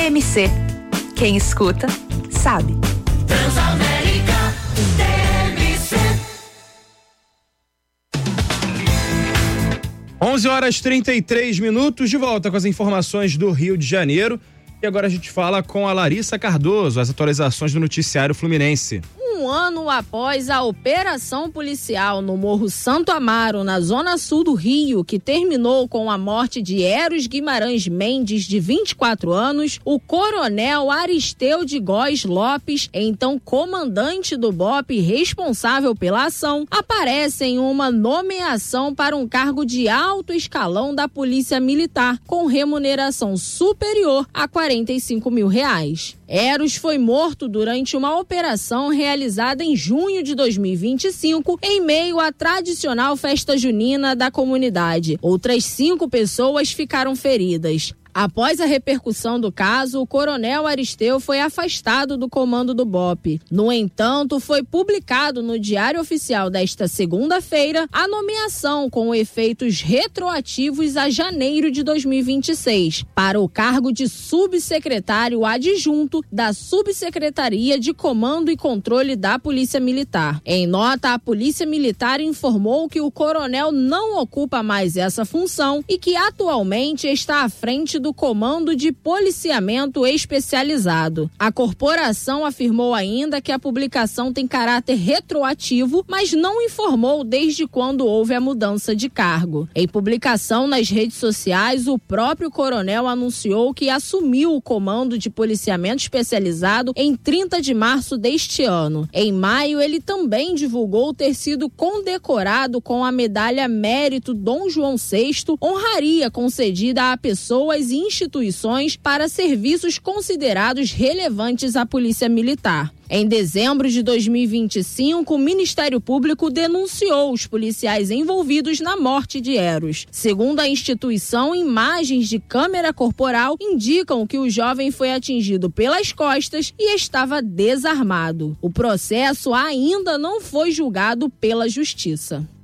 DMC. Quem escuta, sabe. Transamérica DMC. 11h33, de volta com as informações do Rio de Janeiro. E agora a gente fala com a Larissa Cardoso, as atualizações do noticiário fluminense. Um ano após a operação policial no Morro Santo Amaro, na zona sul do Rio, que terminou com a morte de Eros Guimarães Mendes, de 24 anos, o coronel Aristeu de Góes Lopes, então comandante do BOPE responsável pela ação, aparece em uma nomeação para um cargo de alto escalão da Polícia Militar, com remuneração superior a R$45 mil. Eros foi morto durante uma operação realizada em junho de 2025, em meio à tradicional festa junina da comunidade. Outras 5 pessoas ficaram feridas. Após a repercussão do caso, o coronel Aristeu foi afastado do comando do BOPE. No entanto, foi publicado no Diário Oficial desta segunda-feira a nomeação com efeitos retroativos a janeiro de 2026 para o cargo de subsecretário adjunto da Subsecretaria de Comando e Controle da Polícia Militar. Em nota, a Polícia Militar informou que o coronel não ocupa mais essa função e que atualmente está à frente do Comando de Policiamento Especializado. A corporação afirmou ainda que a publicação tem caráter retroativo, mas não informou desde quando houve a mudança de cargo. Em publicação nas redes sociais, o próprio coronel anunciou que assumiu o Comando de Policiamento Especializado em 30 de março deste ano. Em maio, ele também divulgou ter sido condecorado com a medalha Mérito Dom João VI, honraria concedida a pessoas e instituições para serviços considerados relevantes à Polícia Militar. Em dezembro de 2025, o Ministério Público denunciou os policiais envolvidos na morte de Eros. Segundo a instituição, imagens de câmera corporal indicam que o jovem foi atingido pelas costas e estava desarmado. O processo ainda não foi julgado pela Justiça.